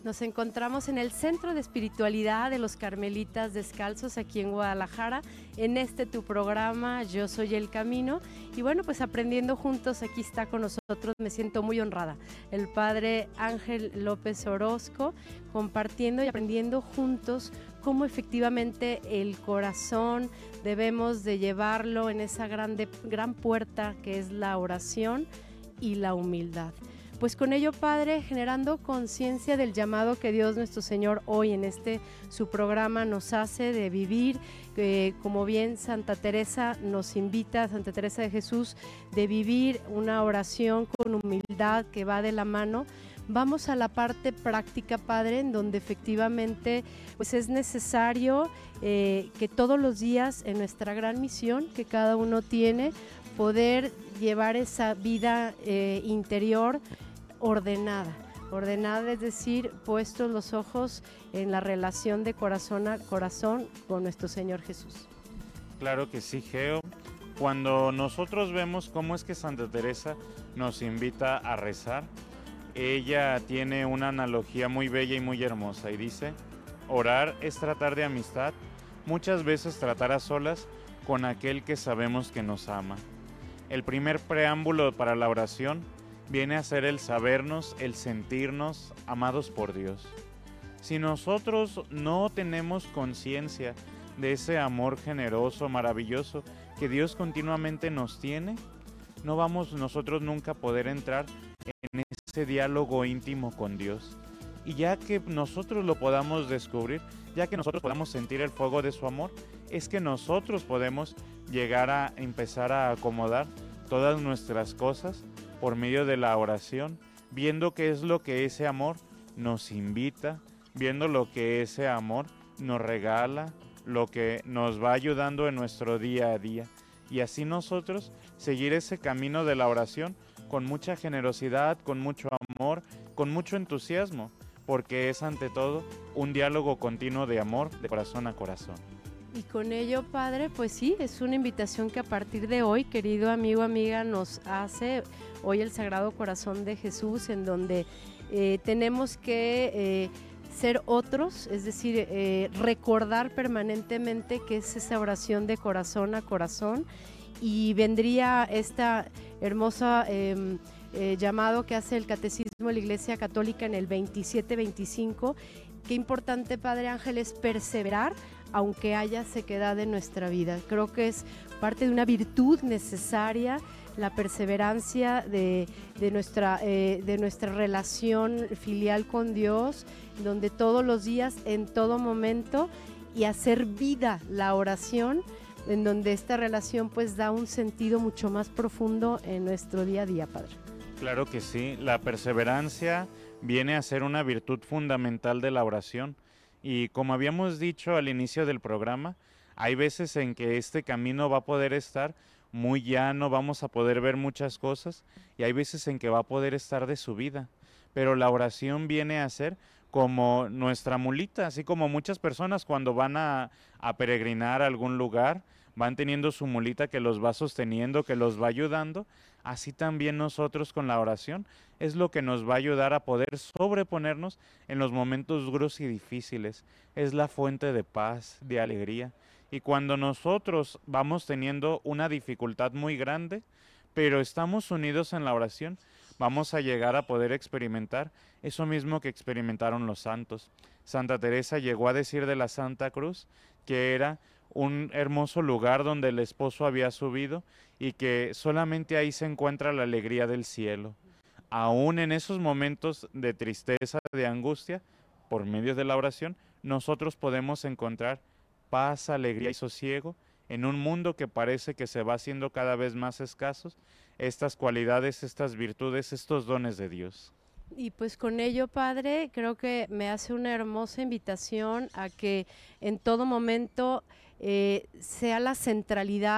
Nos encontramos en el Centro de Espiritualidad de los Carmelitas Descalzos aquí en Guadalajara, en tu programa Yo Soy el Camino, y bueno, pues aprendiendo juntos. Aquí está con nosotros, me siento muy honrada, el Padre Ángel López Orozco, compartiendo y aprendiendo juntos cómo efectivamente el corazón debemos de llevarlo en esa gran puerta que es la oración y la humildad. Pues con ello, Padre, generando conciencia del llamado que Dios nuestro Señor hoy en su programa nos hace de vivir, como bien Santa Teresa nos invita, Santa Teresa de Jesús, de vivir una oración con humildad que va de la mano. Vamos a la parte práctica, Padre, en donde efectivamente pues es necesario que todos los días en nuestra gran misión que cada uno tiene, poder llevar esa vida interior ordenada, es decir, puestos los ojos en la relación de corazón a corazón con nuestro Señor Jesús. Claro que sí, Geo. Cuando nosotros vemos cómo es que Santa Teresa nos invita a rezar, ella tiene una analogía muy bella y muy hermosa y dice: orar es tratar de amistad, muchas veces tratar a solas con aquel que sabemos que nos ama. El primer preámbulo para la oración viene a ser el sabernos, el sentirnos amados por Dios. Si nosotros no tenemos conciencia de ese amor generoso, maravilloso que Dios continuamente nos tiene, no vamos nosotros nunca a poder entrar en ese diálogo íntimo con Dios. Y ya que nosotros lo podamos descubrir, ya que nosotros podamos sentir el fuego de su amor, es que nosotros podemos llegar a empezar a acomodar todas nuestras cosas por medio de la oración, viendo qué es lo que ese amor nos invita, viendo lo que ese amor nos regala, lo que nos va ayudando en nuestro día a día. Y así nosotros seguir ese camino de la oración con mucha generosidad, con mucho amor, con mucho entusiasmo, porque es ante todo un diálogo continuo de amor, de corazón a corazón. Y con ello, Padre, pues sí, es una invitación que a partir de hoy, querido amigo, amiga, nos hace hoy el Sagrado Corazón de Jesús, en donde tenemos que ser otros, es decir, recordar permanentemente que es esa oración de corazón a corazón, y vendría esta hermosa llamado que hace el Catecismo de la Iglesia Católica en el 27-25. Qué importante, Padre Ángel, es perseverar aunque haya sequedad en nuestra vida. Creo que es parte de una virtud necesaria, la perseverancia de nuestra relación filial con Dios, donde todos los días, en todo momento, y hacer vida la oración, en donde esta relación pues da un sentido mucho más profundo en nuestro día a día, Padre. Claro que sí, la perseverancia viene a ser una virtud fundamental de la oración. Y como habíamos dicho al inicio del programa, hay veces en que este camino va a poder estar muy llano, vamos a poder ver muchas cosas, y hay veces en que va a poder estar de subida. Pero la oración viene a ser como nuestra mulita, así como muchas personas cuando van a peregrinar a algún lugar, van teniendo su mulita que los va sosteniendo, que los va ayudando. Así también nosotros con la oración es lo que nos va a ayudar a poder sobreponernos en los momentos duros y difíciles. Es la fuente de paz, de alegría. Y cuando nosotros vamos teniendo una dificultad muy grande, pero estamos unidos en la oración, vamos a llegar a poder experimentar eso mismo que experimentaron los santos. Santa Teresa llegó a decir de la Santa Cruz que era un hermoso lugar donde el esposo había subido y que solamente ahí se encuentra la alegría del cielo. Aún en esos momentos de tristeza, de angustia, por medio de la oración, nosotros podemos encontrar paz, alegría y sosiego en un mundo que parece que se va haciendo cada vez más escasos, estas cualidades, estas virtudes, estos dones de Dios. Y pues con ello, Padre, creo que me hace una hermosa invitación a que en todo momento sea la centralidad